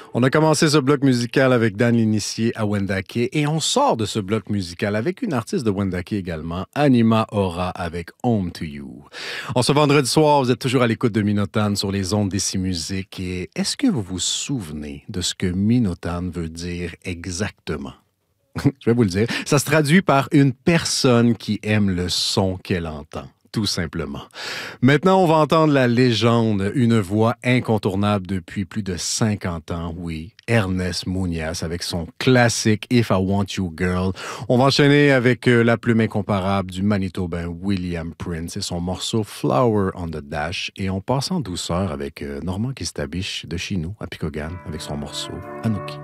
On a commencé ce bloc musical avec Dan l'initié à Wendake et on sort de ce bloc musical avec une artiste de Wendake également, Anima Aura avec Home to You. En ce vendredi soir, vous êtes toujours à l'écoute de Minotan sur les ondes d'Ici Musique et est-ce que vous vous souvenez de ce que Minotan veut dire exactement? Je vais vous le dire. Ça se traduit par une personne qui aime le son qu'elle entend. Tout simplement. Maintenant, on va entendre la légende, une voix incontournable depuis plus de 50 ans, oui, Ernest Muñoz avec son classique If I Want You Girl. On va enchaîner avec la plume incomparable du Manitobain William Prince et son morceau Flower on the Dash. Et on passe en douceur avec Normand Kistabiche de chez nous, à Picogan, avec son morceau Anoki.